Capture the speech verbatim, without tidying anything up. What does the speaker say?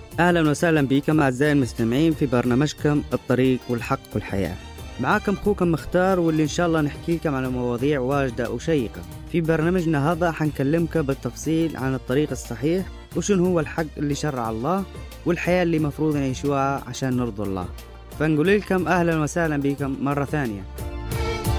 أهلا وسهلا بكم أعزائي المستمعين في برنامجكم الطريق والحق والحياة. معاكم أخوكم مختار، واللي إن شاء الله نحكي لكم على مواضيع واجدة وشيقة. في برنامجنا هذا حنكلمكم بالتفصيل عن الطريق الصحيح، وشن هو الحق اللي شرع الله، والحياة اللي مفروض نعيشوها عشان نرضي الله. فنقول لكم أهلا وسهلا بكم مرة ثانية.